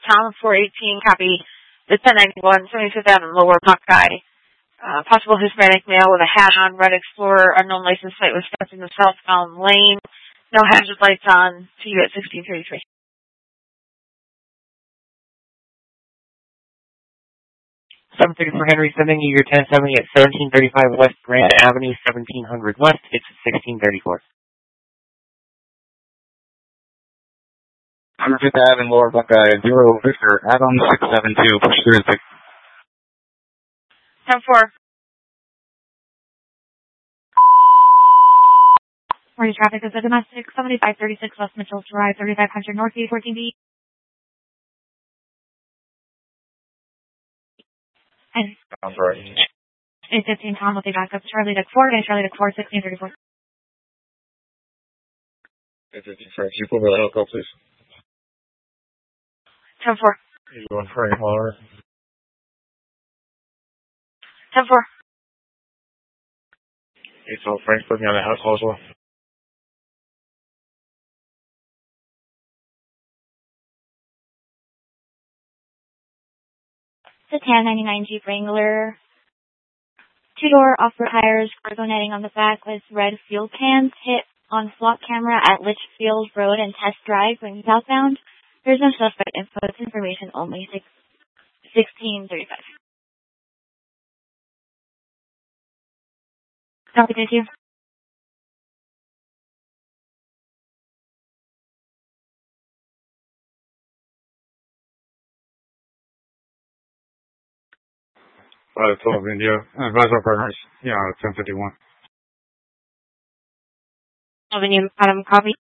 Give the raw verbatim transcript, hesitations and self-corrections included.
Tom four eighteen, copy the ten ninety-one, seventy-fifth Avenue, Lower Buckeye. Uh, possible Hispanic male with a hat on, red Explorer, unknown license plate was stuck in the southbound lane. No hazard lights on. To you at sixteen thirty-three. seven thirty for Henry, sending you your ten seventy at seventeen thirty-five West Grant Avenue, seventeen hundred West. It's sixteen thirty-four. one hundred fifth Avenue, Lower Buckeye, zero Victor, Adam six seven two, push through and six. ten four. Morning traffic is a domestic, seventy-five thirty-six West Mitchell Drive, thirty-five hundred North B fourteen B. And Sounds right. eight fifteen Tom with a backup, Charlie Deck four, and Charlie Deck four, sixteen thirty-four. eight fifteen Frank, you pull me the helico, please. ten four. You going Frank, Waller? ten four. eight twelve Frank, put me on the helico as well. The ten ninety-nine Jeep Wrangler, two-door off-road tires, cargo netting on the back with red fuel cans, hit on flock camera at Litchfield Road and test drive going southbound. There's no suspect info, it's information only, sixteen thirty-five. Copy, thank you. five twelve India, advise our partners, yeah, ten fifty-one. Avenue, Adam, copy.